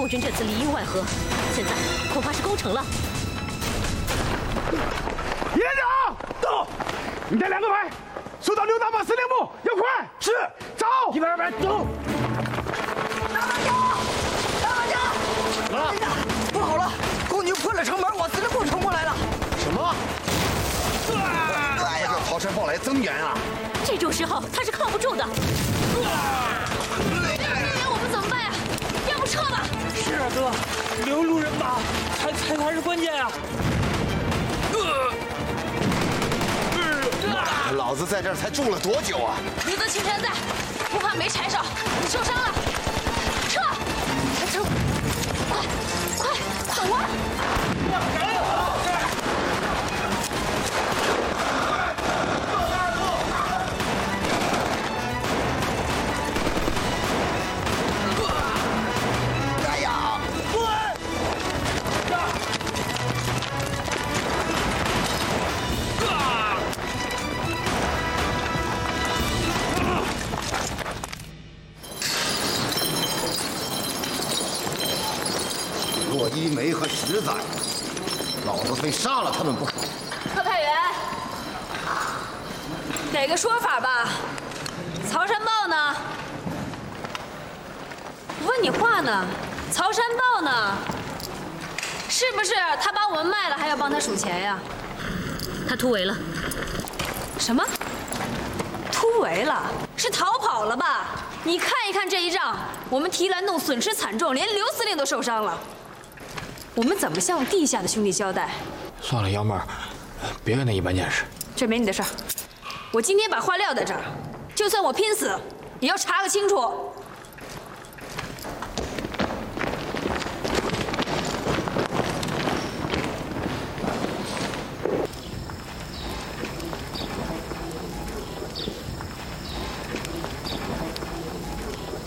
军这次里应外合，现在恐怕是攻城了。 营长到，你带2个排，收到刘大马司令部，要快。是，走。120走。 大班长，大班长，营长，不好了，共军破了城门，往司令部冲过来了。 什么？ 哎呀， 这桃山报来增援啊！ 这种时候他是靠不住的。没有支援我们怎么办呀？要不撤吧？ 是啊，哥，留路人马才是关键啊！ 老子在这儿才住了多久啊？ 余德青山在，不怕没柴烧。你受伤了，撤！撤！快走啊！ 哎呀， 洛一梅和石仔，老子非杀了他们不可！ 特派员，给个说法吧。曹山豹呢？问你话呢。曹山豹呢？是不是他把我们卖了，还要帮他数钱呀？他突围了。什么？突围了？是逃跑了吧？你看一看这一仗，我们提篮洞损失惨重，连刘司令都受伤了。我们怎么向地下的兄弟交代？ 算了，幺妹儿，别跟他一般见识。 这没你的事儿。我今天把话撂在这儿，就算我拼死，也要查个清楚。